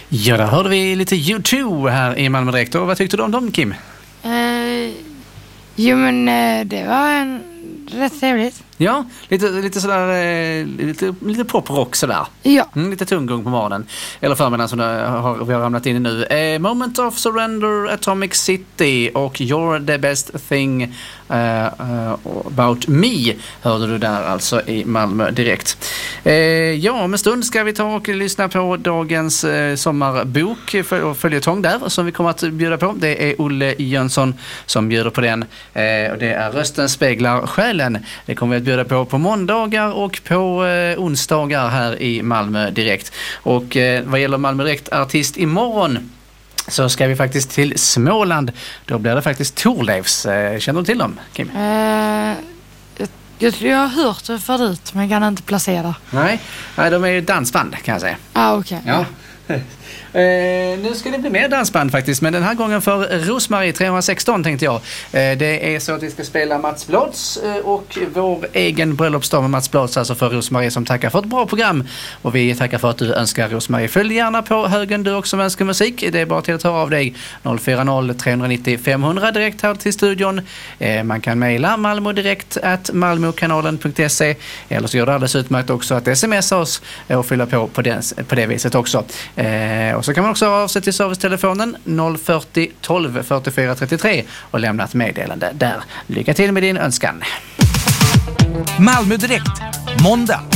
Ja, där hörde vi lite U2 här i Malmö Direkt. Och vad tyckte du om dem, Kim? Jo, men det var rätt trevligt. Ja, lite sådär, lite poprock sådär. Ja. Lite tungung på morgonen. Eller förmiddagen som vi har ramlat in i nu. Moment of Surrender, Atomic City och You're the best thing about me hörde du där alltså i Malmö Direkt. Ja, om en stund ska vi ta och lyssna på dagens sommarbok och följetong där som vi kommer att bjuda på. Det är Olle Jönsson som bjuder på den. Och det är Rösten speglar själen. Det kommer vi att bjuda på måndagar och på onsdagar här i Malmö Direkt. Och vad gäller Malmö Direkt artist imorgon så ska vi faktiskt till Småland. Då blir det faktiskt Thorleifs. Känner du till dem, Kim? Jag tror jag har hört det förut, men kan inte placera. Nej, de är ju dansband kan jag säga. Okej. Ja. Nu ska det bli mer dansband faktiskt, men den här gången för Rosmarie 316 tänkte jag. Det är så att vi ska spela Mats Blads och vår egen bröllopsdag med Mats Blads, alltså för Rosmarie som tackar för ett bra program. Och vi tackar för att du önskar Rosmarie. Följ gärna på högen du också önskar musik. Det är bara till att ta av dig 040 390 500 direkt här till studion. Man kan mejla malmodirekt@malmokanalen.se eller så gör det alldeles utmärkt också att smsa oss och fylla på det viset också. Och så kan man också avsätta till servicetelefonen 040 12 44 33 och lämna ett meddelande där. Lycka till med din önskan. Malmö Direkt, måndag